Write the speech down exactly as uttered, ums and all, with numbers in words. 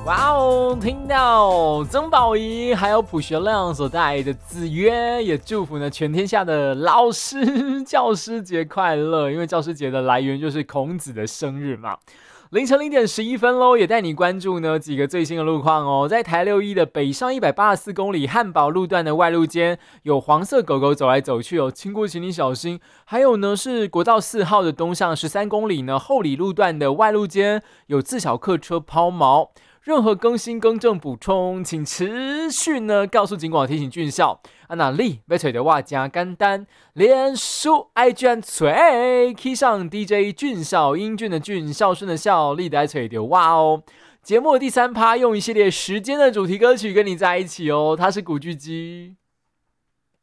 哇哦，听到曾宝仪还有卜学亮所带来的子曰，也祝福呢全天下的老师教师节快乐，因为教师节的来源就是孔子的生日嘛。凌晨零点十一分喽，也带你关注呢几个最新的路况哦。在台六一的北上一百八十四公里汉宝路段的外路间，有黄色狗狗走来走去哦，经过请你小心。还有呢是国道四号的东上十三公里呢后里路段的外路间，有自小客车抛锚。任何更新、更正、补充，请持续呢告诉警广提醒俊孝。啊，那你要找的话加简单，脸书 I G 按锤 ，key 上 D J 俊孝，英俊的俊，孝顺的孝，你得找的哇哦。节目的第三趴用一系列时间的主题歌曲跟你在一起哦，它是古巨基。